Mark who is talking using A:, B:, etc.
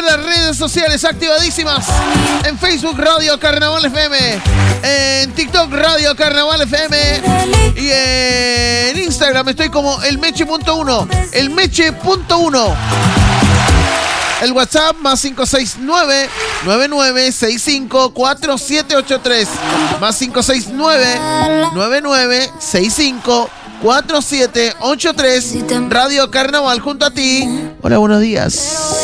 A: las redes sociales activadísimas. En Facebook Radio Carnaval FM, en TikTok Radio Carnaval FM y en Instagram estoy como elmeche.1, elmeche.1. El WhatsApp más 569-9965-4783. Más 569-9965-4783. Radio Carnaval junto a ti. Hola, buenos días.